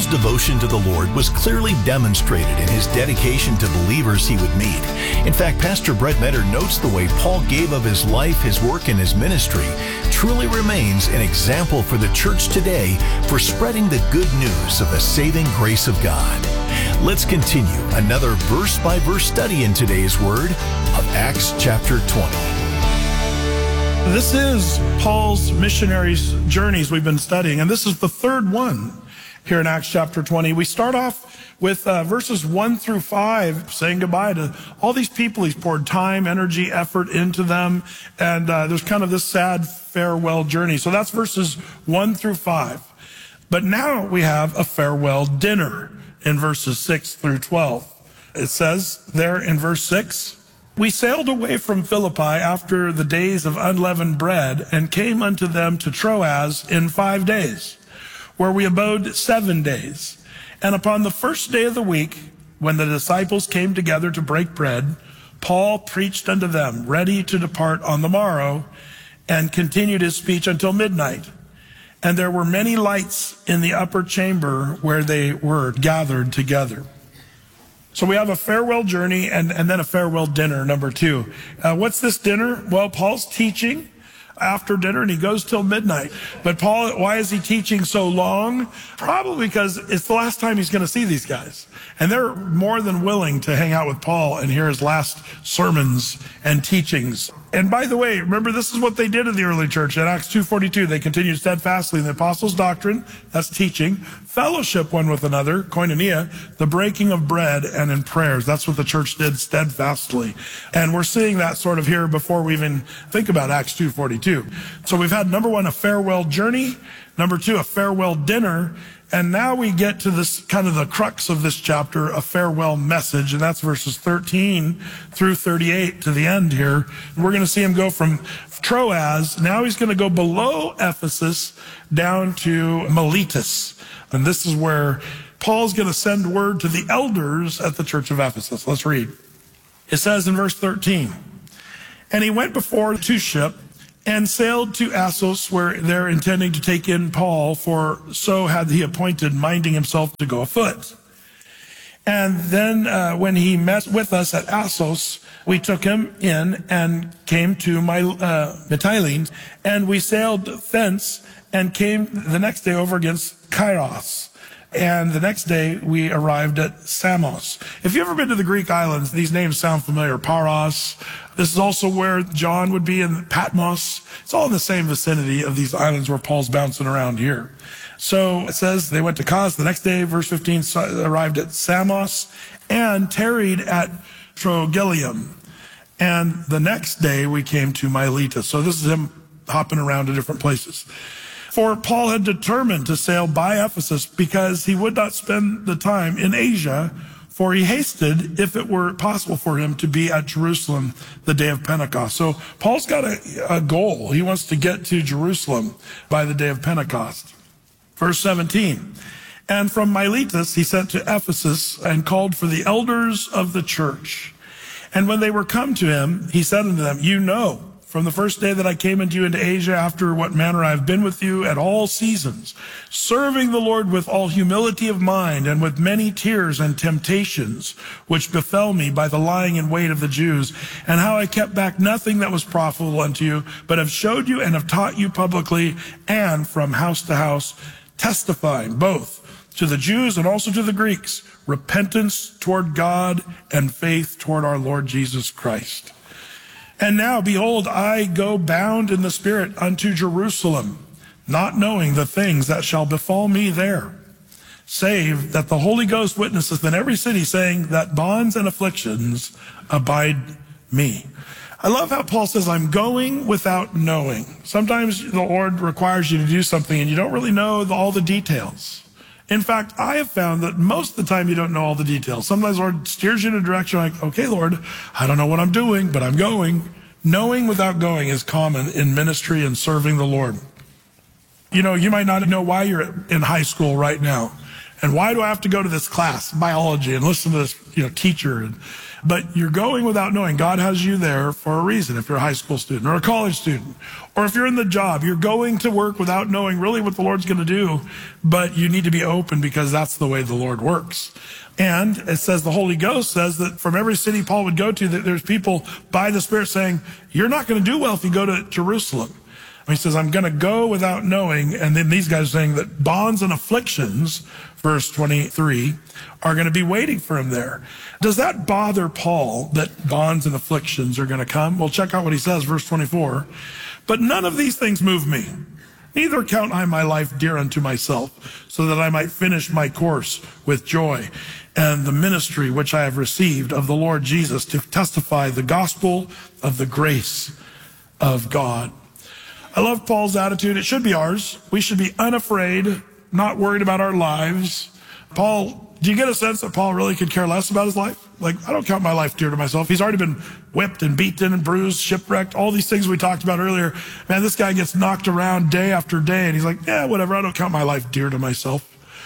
devotion to the Lord was clearly demonstrated in his dedication to believers he would meet. In fact, Pastor Brett Metter notes the way Paul gave of his life, his work, and his ministry truly remains an example for the church today for spreading the good news of the saving grace of God. Let's continue another verse-by-verse study in today's Word of Acts chapter 20. This is Paul's missionaries' journeys we've been studying, and this is the third one here in Acts chapter 20. We start off with verses 1 through 5, saying goodbye to all these people. He's poured time, energy, effort into them, and there's kind of this sad farewell journey. So that's verses 1 through 5. But now we have a farewell dinner in verses 6 through 12. It says there in verse 6, "We sailed away from Philippi after the days of unleavened bread and came unto them to Troas in 5 days, where we abode 7 days. And upon the first day of the week, when the disciples came together to break bread, Paul preached unto them, ready to depart on the morrow, and continued his speech until midnight. And there were many lights in the upper chamber where they were gathered together." So we have a farewell journey and then a farewell dinner, number 2. What's this dinner? Well, Paul's teaching after dinner, and he goes till midnight. But Paul, why is he teaching so long? Probably because it's the last time he's going to see these guys. And they're more than willing to hang out with Paul and hear his last sermons and teachings. And by the way, remember, this is what they did in the early church. In Acts 2:42, they continued steadfastly in the apostles' doctrine, that's teaching, fellowship one with another, koinonia, the breaking of bread, and in prayers. That's what the church did steadfastly. And we're seeing that sort of here before we even think about Acts 2:42. So we've had, number 1, a farewell journey. Number 2, a farewell dinner. And now we get to this kind of the crux of this chapter, a farewell message, and that's verses 13 through 38 to the end here. We're going to see him go from Troas. Now he's going to go below Ephesus down to Miletus. And this is where Paul's going to send word to the elders at the church of Ephesus. Let's read. It says in verse 13, "And he went before to ship and sailed to Assos, where they're intending to take in Paul, for so had he appointed, minding himself to go afoot. And then when he met with us at Assos, we took him in and came to Mytilene, and we sailed thence and came the next day over against Kairos. And the next day we arrived at Samos." If you've ever been to the Greek islands, these names sound familiar. Paros. This is also where John would be, in Patmos. It's all in the same vicinity of these islands where Paul's bouncing around here. So it says they went to Kos. The next day, verse 15, arrived at Samos and tarried at Trogyllium. And the next day we came to Miletus. So this is him hopping around to different places. For Paul had determined to sail by Ephesus because he would not spend the time in Asia, for he hasted, if it were possible for him, to be at Jerusalem the day of Pentecost. So Paul's got a goal. He wants to get to Jerusalem by the day of Pentecost. Verse 17, "And from Miletus he sent to Ephesus and called for the elders of the church. And when they were come to him, he said unto them, You know, from the first day that I came into you into Asia, after what manner I have been with you at all seasons, serving the Lord with all humility of mind and with many tears and temptations, which befell me by the lying in wait of the Jews, and how I kept back nothing that was profitable unto you, but have showed you and have taught you publicly and from house to house, testifying both to the Jews and also to the Greeks, repentance toward God and faith toward our Lord Jesus Christ. And now, behold, I go bound in the Spirit unto Jerusalem, not knowing the things that shall befall me there, save that the Holy Ghost witnesseth in every city, saying that bonds and afflictions abide me." I love how Paul says, I'm going without knowing. Sometimes the Lord requires you to do something and you don't really know all the details. In fact, I have found that most of the time you don't know all the details. Sometimes the Lord steers you in a direction like, okay, Lord, I don't know what I'm doing, but I'm going. Knowing without going is common in ministry and serving the Lord. You know, you might not know why you're in high school right now. And why do I have to go to this class, biology, and listen to this, teacher? But you're going without knowing. God has you there for a reason. If you're a high school student or a college student, or if you're in the job, you're going to work without knowing really what the Lord's going to do. But you need to be open because that's the way the Lord works. And it says the Holy Ghost says that from every city Paul would go to, that there's people by the Spirit saying, you're not going to do well if you go to Jerusalem. He says, I'm going to go without knowing. And then these guys are saying that bonds and afflictions, verse 23, are going to be waiting for him there. Does that bother Paul that bonds and afflictions are going to come? Well, check out what he says, verse 24. But none of these things move me. Neither count I my life dear unto myself, so that I might finish my course with joy and the ministry which I have received of the Lord Jesus to testify the gospel of the grace of God. I love Paul's attitude. It should be ours. We should be unafraid, not worried about our lives. Paul, do you get a sense that Paul really could care less about his life? Like, I don't count my life dear to myself. He's already been whipped and beaten and bruised, shipwrecked, all these things we talked about earlier. Man, this guy gets knocked around day after day, and he's like, yeah, whatever, I don't count my life dear to myself.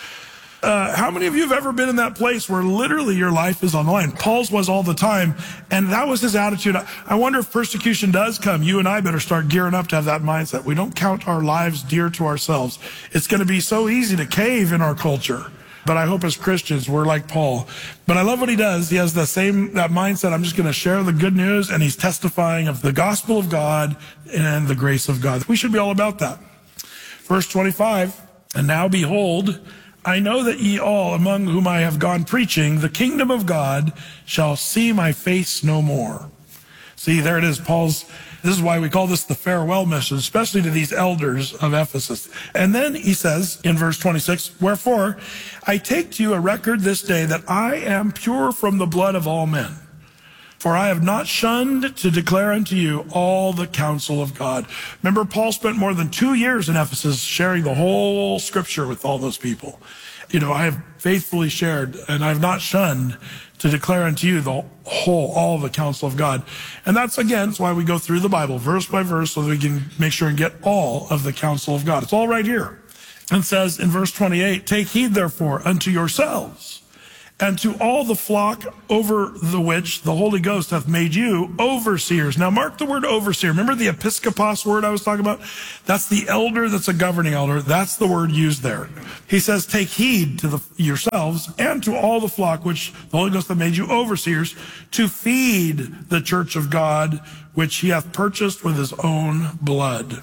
How many of you have ever been in that place where literally your life is on the line? Paul's was all the time, and that was his attitude. I wonder if persecution does come, you and I better start gearing up to have that mindset. We don't count our lives dear to ourselves. It's going to be so easy to cave in our culture. But I hope as Christians, we're like Paul. But I love what he does. He has that mindset. I'm just going to share the good news, and he's testifying of the gospel of God and the grace of God. We should be all about that. Verse 25, and now behold, I know that ye all among whom I have gone preaching, the kingdom of God shall see my face no more. See, there it is, this is why we call this the farewell mission, especially to these elders of Ephesus. And then he says in verse 26, wherefore I take to you a record this day that I am pure from the blood of all men. For I have not shunned to declare unto you all the counsel of God. Remember, Paul spent more than 2 years in Ephesus sharing the whole scripture with all those people. I have faithfully shared, and I have not shunned to declare unto you all the counsel of God. And that's why we go through the Bible verse by verse so that we can make sure and get all of the counsel of God. It's all right here. And it says in verse 28, take heed therefore unto yourselves and to all the flock over the which the Holy Ghost hath made you overseers. Now mark the word overseer. Remember the episkopos word I was talking about? That's the elder that's a governing elder. That's the word used there. He says, take heed to yourselves and to all the flock which the Holy Ghost hath made you overseers to feed the church of God, which he hath purchased with his own blood.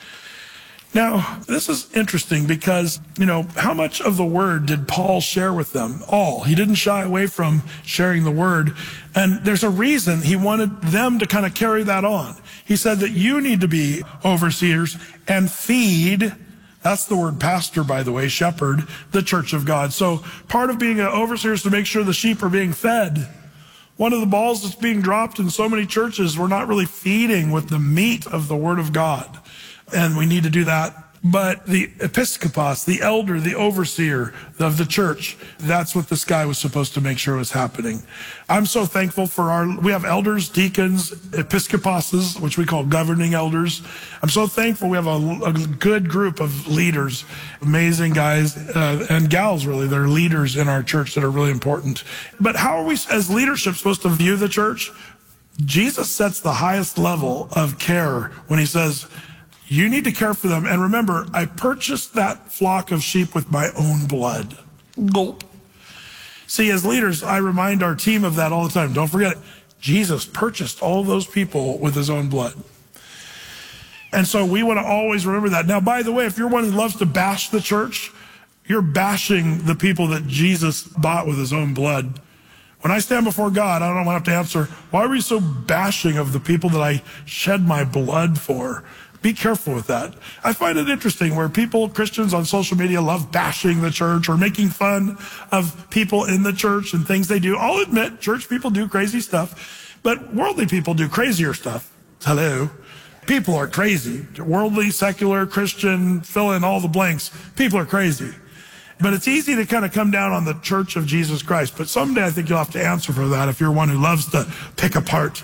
Now, this is interesting because, how much of the word did Paul share with them? All. He didn't shy away from sharing the word. And there's a reason he wanted them to kind of carry that on. He said that you need to be overseers and feed, that's the word pastor, by the way, shepherd, the church of God. So part of being an overseer is to make sure the sheep are being fed. One of the balls that's being dropped in so many churches, we're not really feeding with the meat of the word of God. And we need to do that. But the episkopos, the elder, the overseer of the church, that's what this guy was supposed to make sure was happening. I'm so thankful we have elders, deacons, episkoposes, which we call governing elders. I'm so thankful we have a good group of leaders, amazing guys and gals, really. They're leaders in our church that are really important. But how are we as leadership supposed to view the church? Jesus sets the highest level of care when he says, you need to care for them. And remember, I purchased that flock of sheep with my own blood. Gulp. See, as leaders, I remind our team of that all the time. Don't forget it. Jesus purchased all those people with his own blood. And so we want to always remember that. Now, by the way, if you're one who loves to bash the church, you're bashing the people that Jesus bought with his own blood. When I stand before God, I don't have to answer, why were you so bashing of the people that I shed my blood for? Be careful with that. I find it interesting where Christians on social media love bashing the church or making fun of people in the church and things they do. I'll admit, church people do crazy stuff, but worldly people do crazier stuff. Hello. People are crazy. Worldly, secular, Christian, fill in all the blanks. People are crazy. But it's easy to kind of come down on the church of Jesus Christ. But someday I think you'll have to answer for that if you're one who loves to pick apart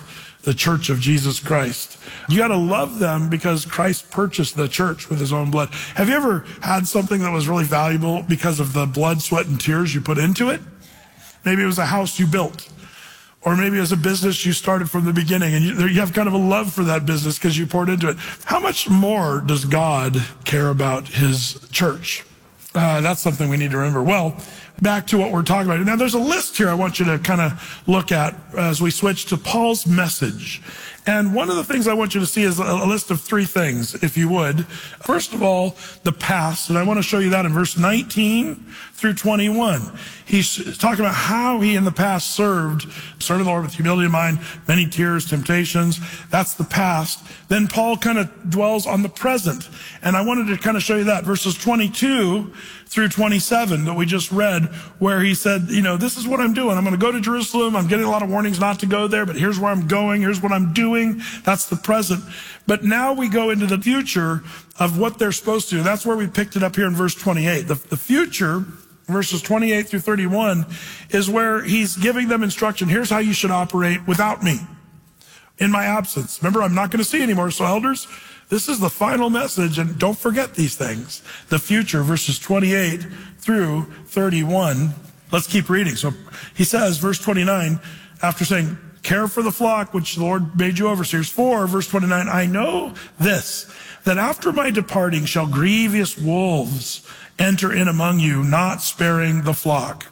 the church of Jesus Christ. You got to love them because Christ purchased the church with his own blood. Have you ever had something that was really valuable because of the blood, sweat, and tears you put into it? Maybe it was a house you built. Or maybe it was a business you started from the beginning and you have kind of a love for that business because you poured into it. How much more does God care about his church? That's something we need to remember. Well, back to what we're talking about. Now, there's a list here I want you to kind of look at as we switch to Paul's message. And one of the things I want you to see is a list of 3 things, if you would. First of all, the past. And I want to show you that in verse 19 through 21. He's talking about how he in the past served the Lord with humility of mind, many tears, temptations. That's the past. Then Paul kind of dwells on the present. And I wanted to kind of show you that. Verses 22 through 27 that we just read, where he said, this is what I'm doing. I'm going to go to Jerusalem. I'm getting a lot of warnings not to go there, but here's where I'm going. Here's what I'm doing. That's the present. But now we go into the future of what they're supposed to do. That's where we picked it up here in verse 28. The future, verses 28 through 31, is where he's giving them instruction. Here's how you should operate without me, in my absence. Remember, I'm not going to see anymore. So elders, this is the final message, and don't forget these things. The future, verses 28 through 31. Let's keep reading. So he says, verse 29, after saying, care for the flock, which the Lord made you overseers for, verse 29, I know this, that after my departing shall grievous wolves enter in among you, not sparing the flock.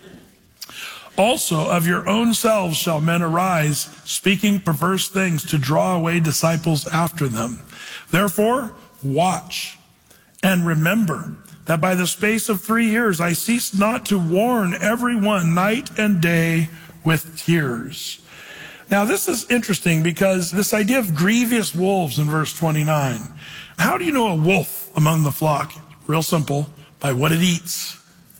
Also of your own selves shall men arise, speaking perverse things to draw away disciples after them. Therefore, watch and remember that by the space of 3 years I ceased not to warn everyone night and day with tears. Now, this is interesting because this idea of grievous wolves in verse 29. How do you know a wolf among the flock? Real simple, by what it eats.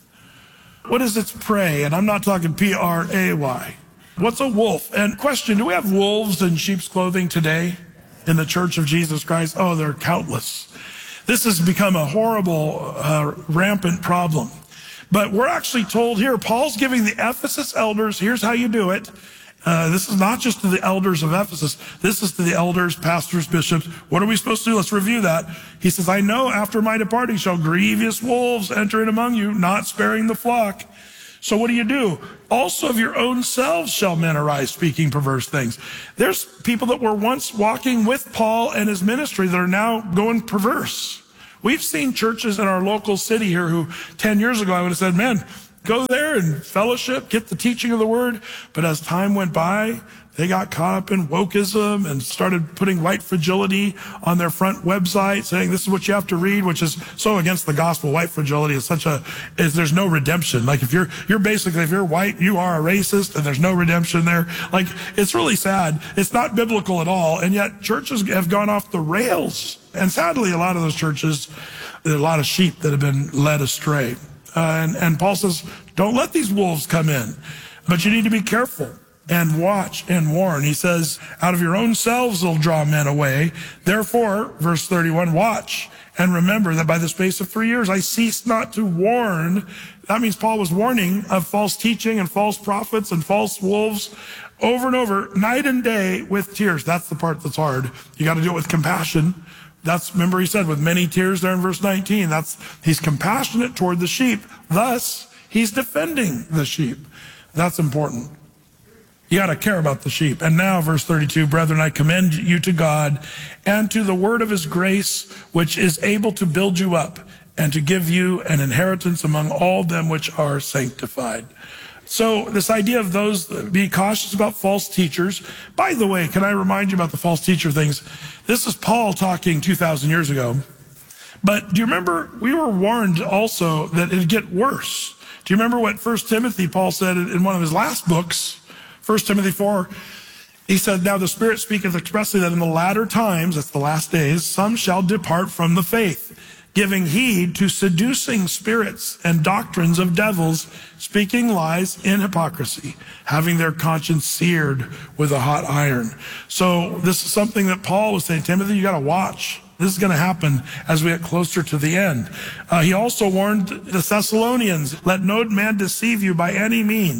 What is its prey? And I'm not talking P-R-A-Y. What's a wolf? And question, do we have wolves in sheep's clothing today in the church of Jesus Christ? Oh, they're countless. This has become a horrible, rampant problem. But we're actually told here, Paul's giving the Ephesus elders, here's how you do it. This is not just to the elders of Ephesus. This is to the elders, pastors, bishops. What are we supposed to do? Let's review that. He says, I know after my departing shall grievous wolves enter in among you, not sparing the flock. So what do? Also of your own selves shall men arise, speaking perverse things. There's people that were once walking with Paul and his ministry that are now going perverse. We've seen churches in our local city here who 10 years ago I would have said, man, go there and fellowship, get the teaching of the word. But as time went by, they got caught up in wokeism and started putting white fragility on their front website, saying this is what you have to read, which is so against the gospel. White fragility is there's no redemption. Like if you're white, you are a racist and there's no redemption there. Like it's really sad. It's not biblical at all. And yet churches have gone off the rails. And sadly, a lot of those churches, there are a lot of sheep that have been led astray. And Paul says, don't let these wolves come in, but you need to be careful and watch and warn. He says, out of your own selves will draw men away. Therefore, verse 31, watch and remember that by the space of 3 years, I ceased not to warn. That means Paul was warning of false teaching and false prophets and false wolves over and over, night and day with tears. That's the part that's hard. You got to do it with compassion. Remember he said with many tears there in verse 19, he's compassionate toward the sheep. Thus, he's defending the sheep. That's important. You got to care about the sheep. And now, verse 32, brethren, I commend you to God and to the word of his grace, which is able to build you up and to give you an inheritance among all them which are sanctified. So this idea of those, be cautious about false teachers. By the way, can I remind you about the false teacher things? This is Paul talking 2,000 years ago. But do you remember, we were warned also that it'd get worse. Do you remember what 1 Timothy, Paul said in one of his last books, 1 Timothy 4, he said, now the Spirit speaketh expressly that in the latter times, that's the last days, some shall depart from the faith, giving heed to seducing spirits and doctrines of devils, speaking lies in hypocrisy, having their conscience seared with a hot iron. So this is something that Paul was saying, Timothy, you got to watch. This is going to happen as we get closer to the end. He also warned the Thessalonians, let no man deceive you by any means,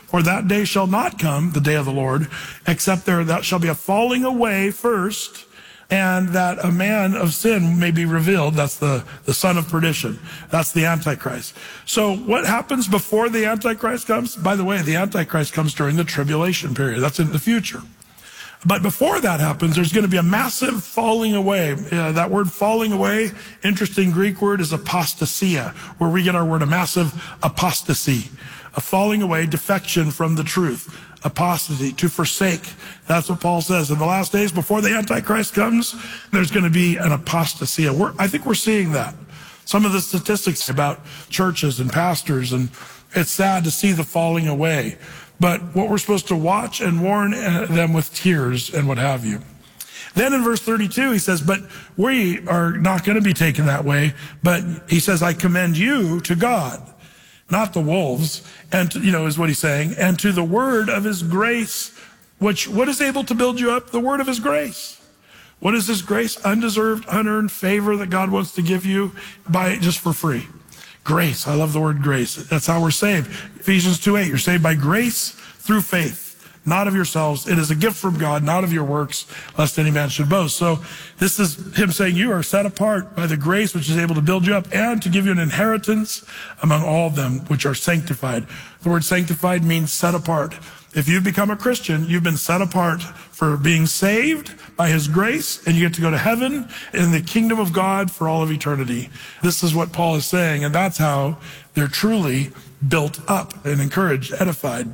For that day shall not come, the day of the Lord, except that shall be a falling away first, and that a man of sin may be revealed. That's the son of perdition. That's the Antichrist. So what happens before the Antichrist comes? By the way, the Antichrist comes during the tribulation period. That's in the future. But before that happens, there's going to be a massive falling away. That word falling away, interesting Greek word, is apostasia, where we get our word a massive apostasy. A falling away, defection from the truth. Apostasy, to forsake. That's what Paul says. In the last days, before the Antichrist comes, there's going to be an apostasy. I think we're seeing that. Some of the statistics about churches and pastors, and it's sad to see the falling away. But what we're supposed to watch and warn them with tears and what have you. Then in verse 32, he says, but we are not going to be taken that way. But he says, I commend you to God, not the wolves, and is what he's saying, and to the word of his grace, what is able to build you up? The word of his grace. What is his grace? Undeserved, unearned favor that God wants to give you just for free. Grace. I love the word grace. That's how we're saved. Ephesians 2:8, you're saved by grace through faith, not of yourselves. It is a gift from God, not of your works, lest any man should boast. So this is him saying you are set apart by the grace which is able to build you up and to give you an inheritance among all of them which are sanctified. The word sanctified means set apart. If you've become a Christian, you've been set apart for being saved by his grace, and you get to go to heaven in the kingdom of God for all of eternity. This is what Paul is saying, and that's how they're truly built up and encouraged, edified.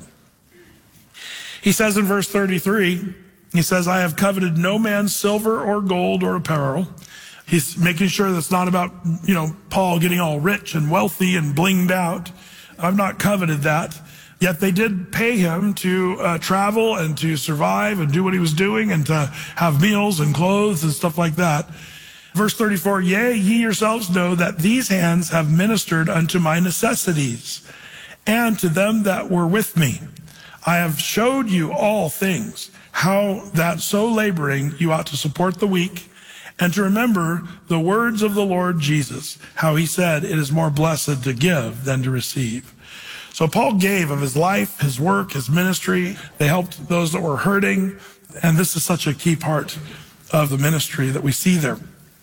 He says in verse 33, he says, I have coveted no man's silver or gold or apparel. He's making sure that's not about, Paul getting all rich and wealthy and blinged out. I've not coveted that. Yet they did pay him to travel and to survive and do what he was doing and to have meals and clothes and stuff like that. Verse 34, yea, ye yourselves know that these hands have ministered unto my necessities and to them that were with me. I have showed you all things, how that so laboring you ought to support the weak and to remember the words of the Lord Jesus, how he said, it is more blessed to give than to receive. So Paul gave of his life, his work, his ministry. They helped those that were hurting. And this is such a key part of the ministry that we see there.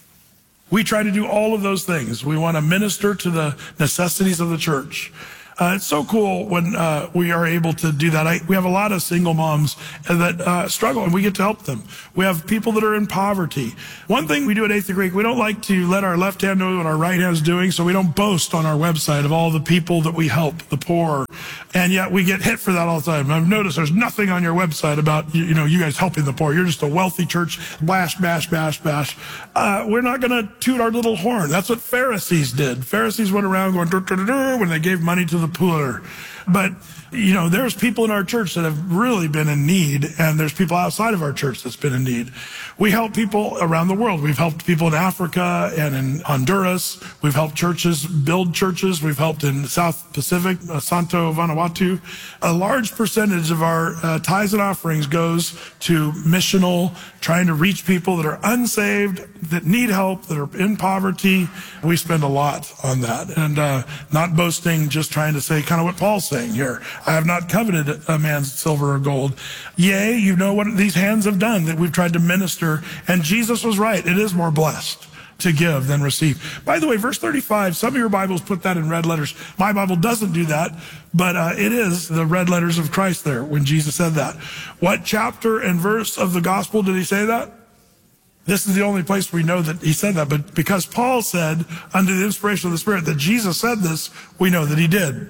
We try to do all of those things. We want to minister to the necessities of the church. It's so cool when we are able to do that. We have a lot of single moms that struggle, and we get to help them. We have people that are in poverty. One thing we do at 8th and Greek, we don't like to let our left hand know what our right hand is doing, so we don't boast on our website of all the people that we help, the poor. And yet we get hit for that all the time. I've noticed there's nothing on your website about you guys helping the poor. You're just a wealthy church. Bash, bash, bash, bash. We're not going to toot our little horn. That's what Pharisees did. Pharisees went around going dur, dur, dur, dur, when they gave money to the poor. But there's people in our church that have really been in need, and there's people outside of our church that's been in need. We help people around the world. We've helped people in Africa and in Honduras. We've helped churches build churches. We've helped in South Pacific, Santo Vanuatu. A large percentage of our tithes and offerings goes to missional, trying to reach people that are unsaved, that need help, that are in poverty. We spend a lot on that, and not boasting, just trying to say kind of what Paul's saying here. I have not coveted a man's silver or gold. Yea, you know what these hands have done, that we've tried to minister. And Jesus was right. It is more blessed to give than receive. By the way, verse 35, some of your Bibles put that in red letters. My Bible doesn't do that, but it is the red letters of Christ there when Jesus said that. What chapter and verse of the gospel did he say that? This is the only place we know that he said that. But because Paul said, under the inspiration of the Spirit, that Jesus said this, we know that he did.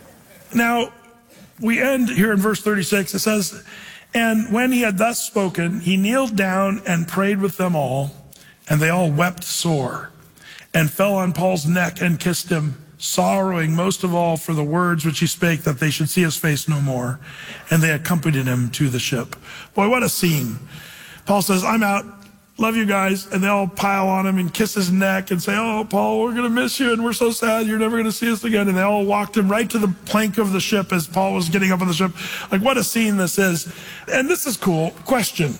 Now, we end here in verse 36. It says, and when he had thus spoken, he kneeled down and prayed with them all, and they all wept sore, and fell on Paul's neck and kissed him, sorrowing most of all for the words which he spake, that they should see his face no more. And they accompanied him to the ship. Boy, what a scene. Paul says, I'm out. Love you guys. And they all pile on him and kiss his neck and say, oh, Paul, we're going to miss you, and we're so sad you're never going to see us again. And they all walked him right to the plank of the ship as Paul was getting up on the ship. Like, what a scene this is. And this is cool. Question.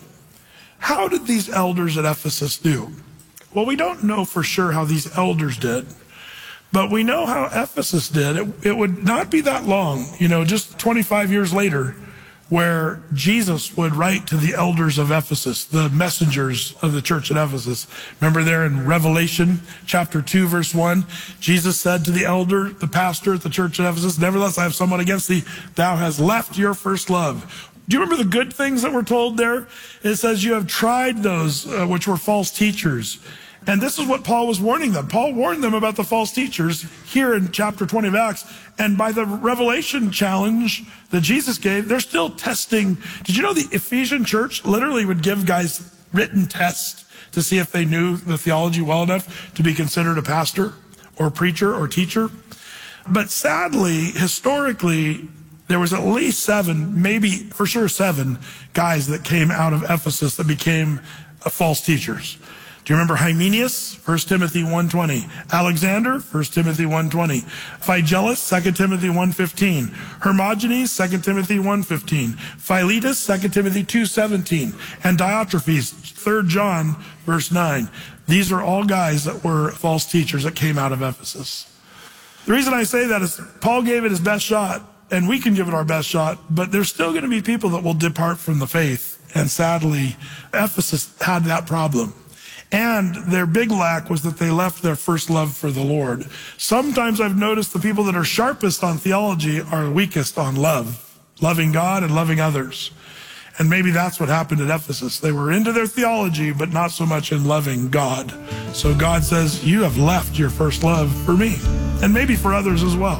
How did these elders at Ephesus do? Well, we don't know for sure how these elders did. But we know how Ephesus did. It would not be that long, just 25 years later, where Jesus would write to the elders of Ephesus, the messengers of the church at Ephesus. Remember there in Revelation chapter 2, verse 1, Jesus said to the elder, the pastor at the church at Ephesus, "Nevertheless, I have somewhat against thee. Thou hast left your first love." Do you remember the good things that were told there? It says, "You have tried those which were false teachers." And this is what Paul was warning them. Paul warned them about the false teachers here in chapter 20 of Acts. And by the Revelation challenge that Jesus gave, they're still testing. Did you know the Ephesian church literally would give guys written tests to see if they knew the theology well enough to be considered a pastor or preacher or teacher? But sadly, historically, there was at least 7, maybe for sure 7 guys that came out of Ephesus that became false teachers. Do you remember Hymenaeus? 1 Timothy 1:20. Alexander? 1 Timothy 1:20. Phygellus? 2 Timothy 1:15. Hermogenes? 2 Timothy 1:15. Philetus? 2 Timothy 2:17. And Diotrephes? 3 John verse 9. These are all guys that were false teachers that came out of Ephesus. The reason I say that is Paul gave it his best shot, and we can give it our best shot, but there's still going to be people that will depart from the faith. And sadly, Ephesus had that problem. And their big lack was that they left their first love for the Lord. Sometimes I've noticed the people that are sharpest on theology are weakest on love, loving God and loving others. And maybe that's what happened at Ephesus. They were into their theology, but not so much in loving God. So God says, you have left your first love for me, and maybe for others as well.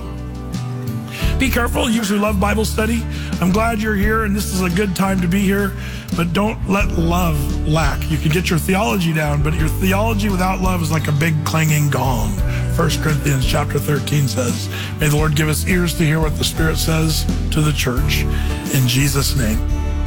Be careful, you who love Bible study. I'm glad you're here, and this is a good time to be here, but don't let love lack. You can get your theology down, but your theology without love is like a big clanging gong. 1 Corinthians chapter 13 says, may the Lord give us ears to hear what the Spirit says to the church. In Jesus' name.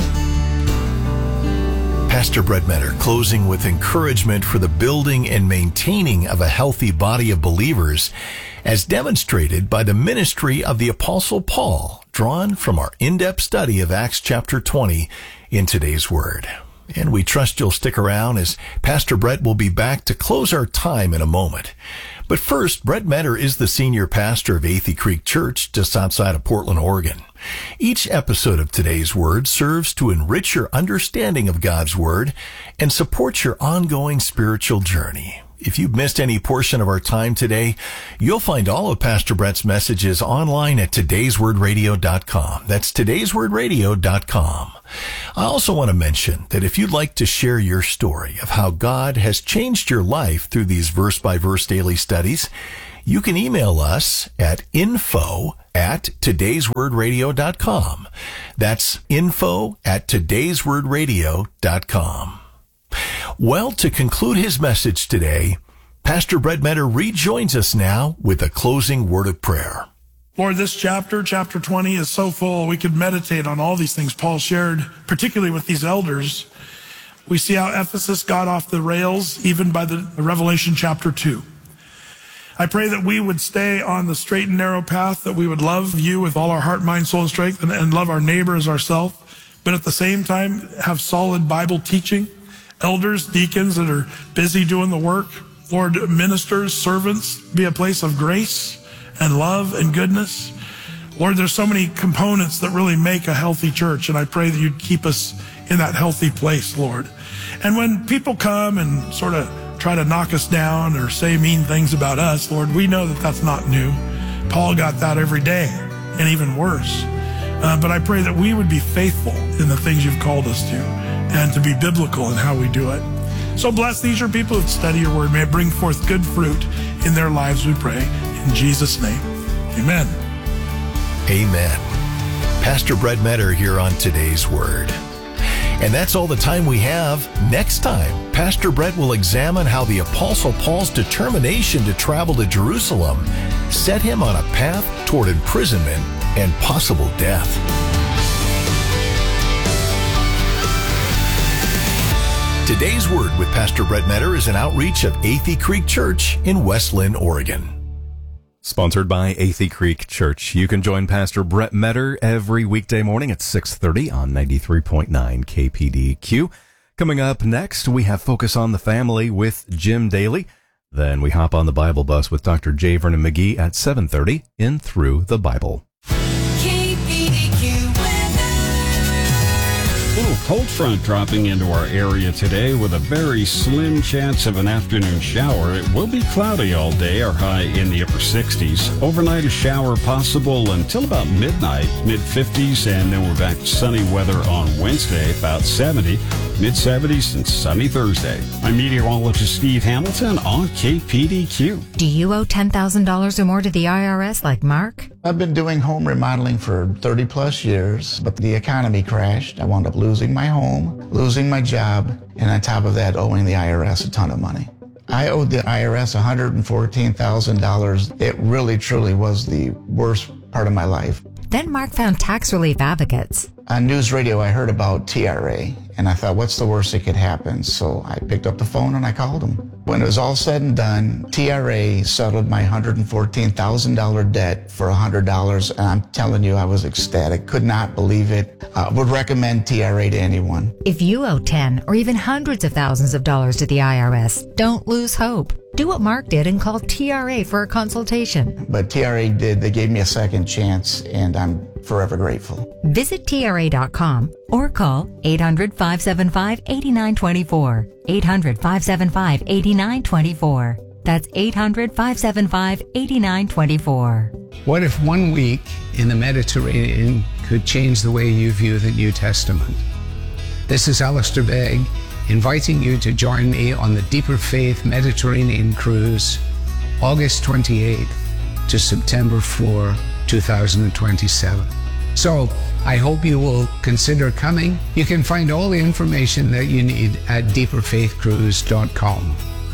Pastor Brett Metter closing with encouragement for the building and maintaining of a healthy body of believers, as demonstrated by the ministry of the Apostle Paul, drawn from our in-depth study of Acts chapter 20 in today's Word. And we trust you'll stick around, as Pastor Brett will be back to close our time in a moment. But first, Brett Metter is the senior pastor of Athey Creek Church just outside of Portland, Oregon. Each episode of today's Word serves to enrich your understanding of God's Word and support your ongoing spiritual journey. If you've missed any portion of our time today, you'll find all of Pastor Brett's messages online at todayswordradio.com. That's todayswordradio.com. I also want to mention that if you'd like to share your story of how God has changed your life through these verse-by-verse daily studies, you can email us at info@todayswordradio.com. That's info@todayswordradio.com. Well, to conclude his message today, Pastor Brett Metter rejoins us now with a closing word of prayer. Lord, this chapter 20, is so full. We could meditate on all these things Paul shared, particularly with these elders. We see how Ephesus got off the rails, even by the Revelation chapter 2. I pray that we would stay on the straight and narrow path, that we would love you with all our heart, mind, soul, and strength, and love our neighbor as ourselves, but at the same time have solid Bible teaching. Elders, deacons that are busy doing the work. Lord, ministers, servants, be a place of grace and love and goodness. Lord, there's so many components that really make a healthy church, and I pray that you'd keep us in that healthy place, Lord. And when people come and sort of try to knock us down or say mean things about us, Lord, we know that that's not new. Paul got that every day, and even worse. But I pray that we would be faithful in the things you've called us to, and to be biblical in how we do it. So bless these your people that study your word. May it bring forth good fruit in their lives, we pray. In Jesus' name, amen. Amen. Pastor Brett Metter here on Today's Word. And that's all the time we have. Next time, Pastor Brett will examine how the Apostle Paul's determination to travel to Jerusalem set him on a path toward imprisonment and possible death. Today's Word with Pastor Brett Metter is an outreach of Athey Creek Church in West Linn, Oregon. Sponsored by Athey Creek Church. You can join Pastor Brett Metter every weekday morning at 6:30 on 93.9 KPDQ. Coming up next, we have Focus on the Family with Jim Daly. Then we hop on the Bible bus with Dr. J. Vernon McGee at 7:30 in Through the Bible. A little cold front dropping into our area today with a very slim chance of an afternoon shower. It will be cloudy all day, our high in the upper 60s. Overnight, a shower possible until about midnight, mid-50s, and then we're back to sunny weather on Wednesday, about 70, mid-70s, and sunny Thursday. I'm meteorologist Steve Hamilton on KPDQ. Do you owe $10,000 or more to the IRS like Mark? I've been doing home remodeling for 30 plus years, but the economy crashed. I wound up losing my home, losing my job, and on top of that, owing the IRS a ton of money. I owed the IRS $114,000. It really, truly was the worst part of my life. Then Mark found tax relief advocates. On news radio, I heard about TRA, and I thought, what's the worst that could happen? So I picked up the phone and I called them. When it was all said and done, TRA settled my $114,000 debt for $100, and I'm telling you, I was ecstatic. Could not believe it. Would recommend TRA to anyone. If you owe 10 or even hundreds of thousands of dollars to the IRS, don't lose hope. Do what Mark did and call TRA for a consultation. But TRA did. They gave me a second chance, and I'm forever grateful. Visit TRA.com or call 800-575-8924. 800-575-8924. That's 800-575-8924. What if 1 week in the Mediterranean could change the way you view the New Testament? This is Alistair Begg, inviting you to join me on the Deeper Faith Mediterranean Cruise, August 28th to September 4, 2027. So, I hope you will consider coming. You can find all the information that you need at deeperfaithcruise.com.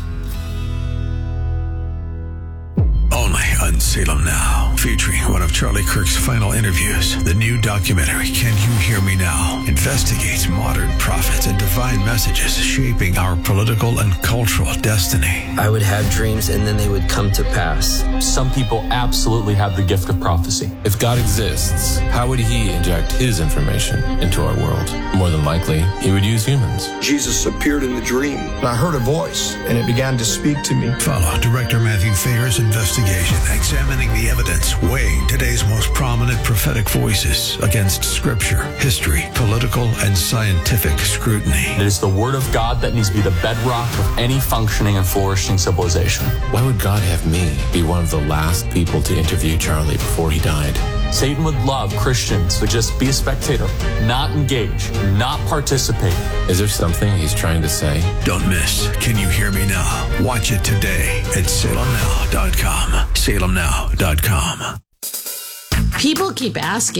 Only on Salem Now, featuring one of Charlie Kirk's final interviews. The new documentary, Can You Hear Me Now?, investigates modern prophets and divine messages shaping our political and cultural destiny. I would have dreams and then they would come to pass. Some people absolutely have the gift of prophecy. If God exists, how would he inject his information into our world? More than likely, he would use humans. Jesus appeared in the dream, and I heard a voice, and it began to speak to me. Follow Director Matthew Thayer's investigation, examining the evidence, weighing today's most prominent prophetic voices against scripture, history, political, and scientific scrutiny. It is the word of God that needs to be the bedrock of any functioning and flourishing civilization. Why would God have me be one of the last people to interview Charlie before he died? Satan would love Christians to just be a spectator, not engage, not participate. Is there something he's trying to say? Don't miss Can You Hear Me Now? Watch it today at salemnow.com. salemnow.com. People keep asking